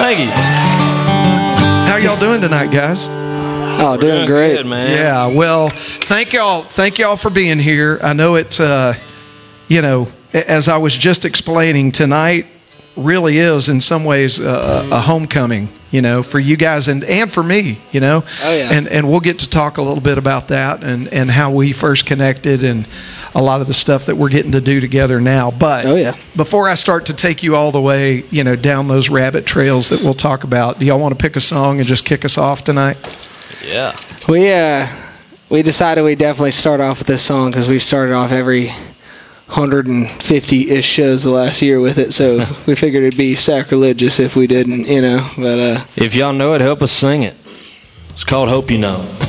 Thank you. How y'all doing tonight, guys? Oh, doing great, good, man. Yeah, well, thank y'all for being here. I know it's, as I was just explaining, tonight really is in some ways a homecoming, for you guys and for me, Oh, yeah. And we'll get to talk a little bit about that and how we first connected and a lot of the stuff that we're getting to do together now. But Oh, yeah. before I start to take you all the way, down those rabbit trails that we'll talk about, do y'all want to pick a song and just kick us off tonight? Yeah. We decided we'd definitely start off with this song because we've started off every 150-ish shows the last year with it, so we figured it'd be sacrilegious if we didn't, but If y'all know it, help us sing it. It's called Hope You Know.